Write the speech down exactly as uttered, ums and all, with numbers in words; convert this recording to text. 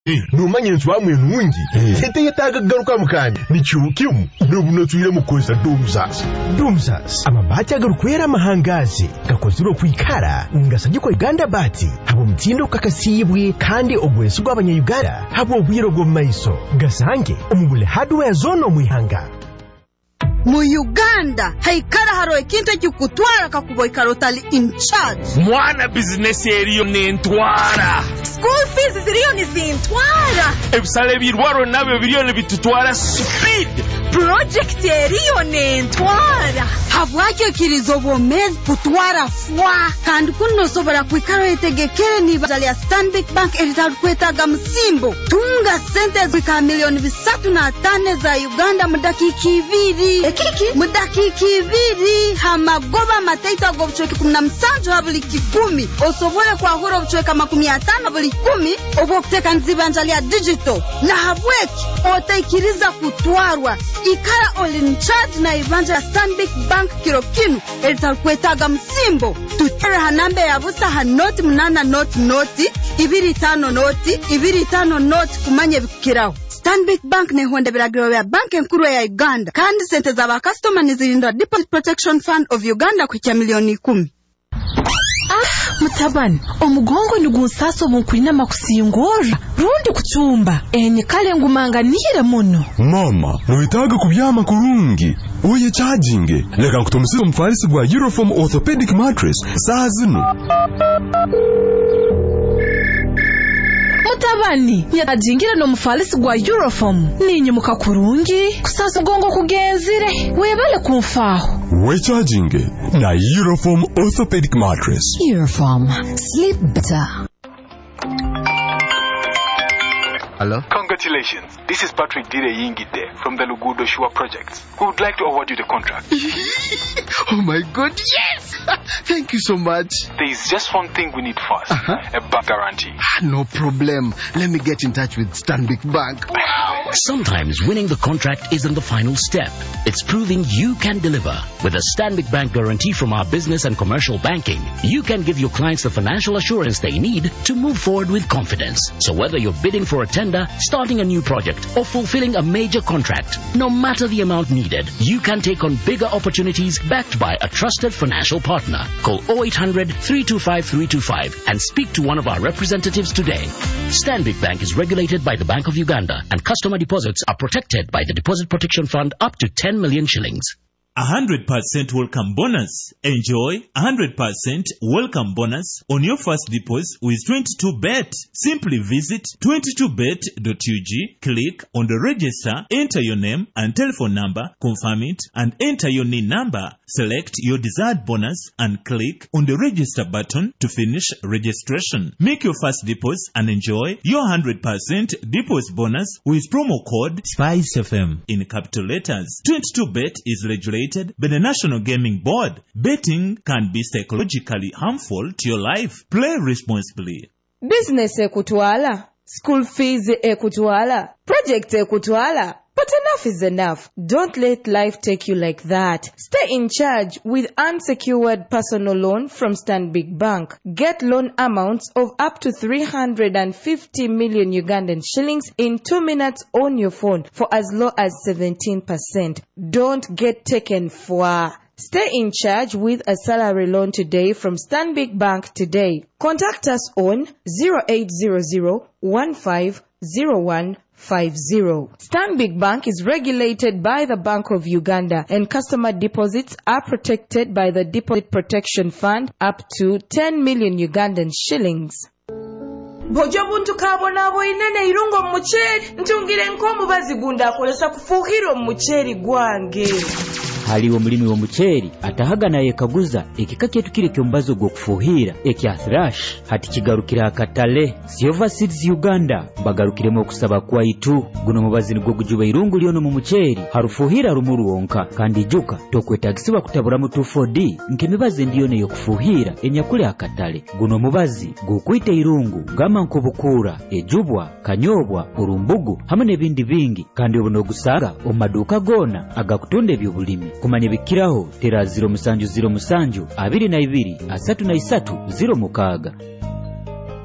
numanye nswamwe nungi sente yetaga garuka mukandi nicyukimu nobuno tuyire mukoza domzas domzas amabati agarukwera mahangazi gakoziro kwikara ngasabye ko Uganda bati habo mtindo kakasibwe kandi obwesu bw'abanyayuganda habo bwiro bwo maiso gasange umugule hardware zone mwihanga mu Uganda haikara haro ekintu cyukutwara kakuboy karotali in charge mwana business eriyo nentwara school fees ziriyo ni zintwara ebisale birwaro nabyo biriyo ne bitutwara speed project eriyo nentwara habwake kirizo bomezi kutwara fwa kandi kuno sobora kwikaro etegekere ni bazali ya Stanbic Bank erital kwetaga msimbo tunga sente zika milioni bisatu na tane za Uganda mudakiki ibiri ekiki mudakiki ibiri hamagoba mataita go buchweke kumi na musanju habuli kikumi osobole kwa horo buchweka makumi atano buli kumi obo kuteka nzibanja ya digital na habweki otaikiriza kutwarwa ikara all in charge na ibanja ya Stanbic Bank kirokinu erital kwetaga msimbo tutere hanambe ya busa hanoti mnana noti noti ibiri tano noti ibiri tano noti kumanye bikiraho Stanbic Bank ne honda biragiro ya bank enkuru ya Uganda kandi sente za ba customer nizirinda Deposit Protection Fund of Uganda kwa milioni kumi. Ah, mutabani omugongo nigusaso bunkurina makusingora rundi kuchumba enye kale ngumanga nihire muno mama noitaga kubyama kurungi oye charging leka nkutomusiro mfarisi bwa Euroform orthopedic mattress saa zino mutabani yajingira no mufalisi gwa Euroform ninyi mukakurungi kusasa gongo kugenzire webale kumfaho we charging na Euroform orthopedic mattress. Euroform, sleep better. Hello? Congratulations. This is Patrick Dire Yingide from the Lugudo Shua project. We would like to award you the contract. Oh my God, yes! Thank you so much. There is just one thing we need first. Uh-huh. A bank guarantee. No problem. Let me get in touch with Stanbic Bank. Wow! Sometimes winning the contract isn't the final step. It's proving you can deliver. With a Stanbic Bank guarantee from our business and commercial banking, you can give your clients the financial assurance they need to move forward with confidence. So whether you're bidding for a tender, starting a new project, or fulfilling a major contract, no matter the amount needed, you can take on bigger opportunities backed by a trusted financial partner. Call oh eight hundred, three two five, three two five and speak to one of our representatives today. Stanbic Bank is regulated by the Bank of Uganda, and customer deposits are protected by the Deposit Protection Fund up to ten million shillings. one hundred percent welcome bonus. Enjoy one hundred percent welcome bonus on your first deposit with twenty-two bet. Simply visit twenty-two bet dot U G, click on the register, enter your name and telephone number, confirm it, and enter your N I N number. Select your desired bonus and click on the register button to finish registration. Make your first deposit and enjoy your one hundred percent deposit bonus with promo code Spice F M in capital letters. twenty-two bet is regulated by the National Gaming Board. Betting can be psychologically harmful to your life. Play responsibly. Business ekutwala, school fees ekutwala, project ekutwala. But enough is enough. Don't let life take you like that. Stay in charge with unsecured personal loan from Stanbic Bank. Get loan amounts of up to three hundred fifty million Ugandan shillings in two minutes on your phone for as low as seventeen percent. Don't get taken for. Stay in charge with a salary loan today from Stanbic Bank today. Contact us on zero eight zero zero, one five zero one five zero. Stanbic Bank is regulated by the Bank of Uganda, and customer deposits are protected by the Deposit Protection Fund up to ten million Ugandan shillings. Bojo buntu kabona boinene irungo mucheri ntungire nkomu bazigunda akolesa kufuhira mucheri gwange. Haliwo mulimi wo mucheri atahagana yekaguza ekika kyetu kire kyombazo gwo kufuhira ekya thrash hati kigarukira akatale Silver Seeds Uganda bagarukiremo okusaba kwa itu guno mubazi nigwo gujuba irungu lyono mu mucheri harufuhira rumuru wonka kandi juka tokwetagisibwa kutabura mu two four D nkemibaze ndiyo ne yokufuhira enyakule akatale guno mubazi gukwite irungu gama nkobukura ejubwa kanyobwa urumbugu hamwe nebindi bingi kandi obuno gusaga omaduka gona agakutonde byobulimi kumanya bikiraho tera zero musanju zero musanju abiri na ibiri asatu na isatu zero mukaga.